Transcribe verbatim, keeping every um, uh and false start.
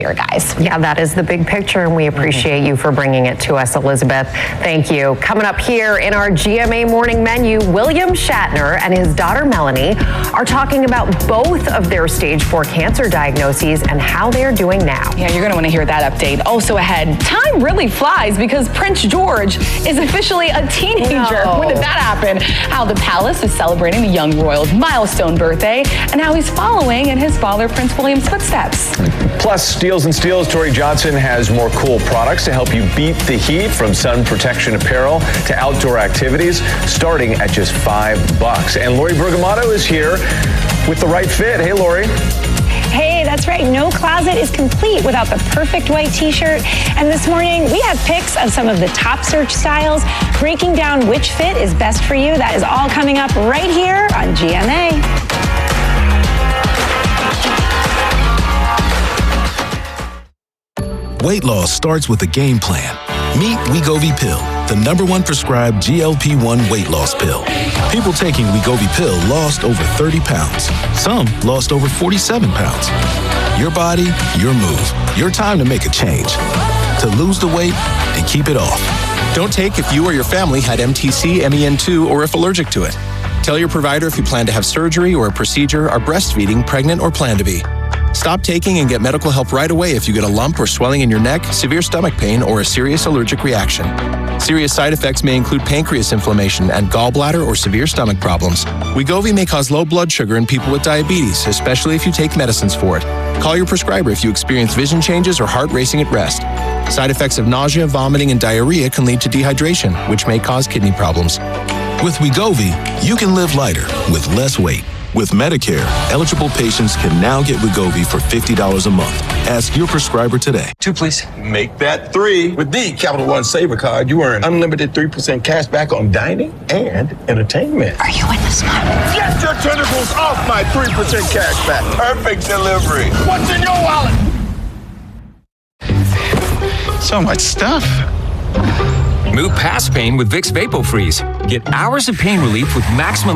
Here, guys. Yeah, that is the big picture, and we appreciate you for bringing it to us, Elizabeth. Thank you. Coming up here in our G M A morning menu, William Shatner and his daughter Melanie are talking about both of their stage four cancer diagnoses and how they're doing now. Yeah, you're going to want to hear that update. Also ahead, time really flies because Prince George is officially a teenager. No. When did that happen? How the palace is celebrating the young royal's milestone birthday, and how he's following in his father Prince William's footsteps. Plus, Deals and Steals, Tori Johnson has more cool products to help you beat the heat, from sun protection apparel to outdoor activities, starting at just five bucks. And Lori Bergamato is here with the right fit. Hey, Lori. Hey, that's right. No closet is complete without the perfect white t-shirt. And this morning, we have pics of some of the top search styles, breaking down which fit is best for you. That is all coming up right here on G M A. Weight loss starts with a game plan. Meet Wegovy Pill, the number one prescribed G L P one weight loss pill. People taking Wegovy Pill lost over thirty pounds. Some lost over forty-seven pounds. Your body, your move. Your time to make a change. To lose the weight and keep it off. Don't take if you or your family had M T C, M E N two, or if allergic to it. Tell your provider if you plan to have surgery or a procedure, are breastfeeding, pregnant, or plan to be. Stop taking and get medical help right away if you get a lump or swelling in your neck, severe stomach pain, or a serious allergic reaction. Serious side effects may include pancreas inflammation and gallbladder or severe stomach problems. Wegovy may cause low blood sugar in people with diabetes, especially if you take medicines for it. Call your prescriber if you experience vision changes or heart racing at rest. Side effects of nausea, vomiting, and diarrhea can lead to dehydration, which may cause kidney problems. With Wegovy, you can live lighter with less weight. With Medicare, eligible patients can now get Wegovy for fifty dollars a month. Ask your prescriber today. Two, please. Make that three. With the Capital One Saver Card, you earn unlimited three percent cash back on dining and entertainment. Are you in this one? Get your tentacles off my three percent cash back. Perfect delivery. What's in your wallet? So much stuff. Move past pain with Vicks VapoFreeze. Get hours of pain relief with maximum